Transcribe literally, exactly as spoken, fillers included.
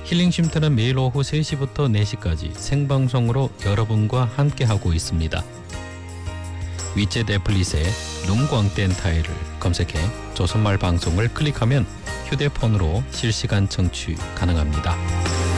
힐링 쉼터는 매일 오후 세 시부터 네 시까지 생방송으로 여러분과 함께하고 있습니다. 위챗 애플릿에 눈광된 타일을 검색해 조선말 방송을 클릭하면 휴대폰으로 실시간 청취 가능합니다.